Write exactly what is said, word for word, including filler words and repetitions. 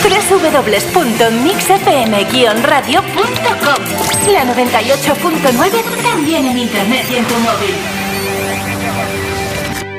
doble u doble u doble u punto mix f m guion radio punto com. La noventa y ocho punto nueve también en internet y en tu móvil.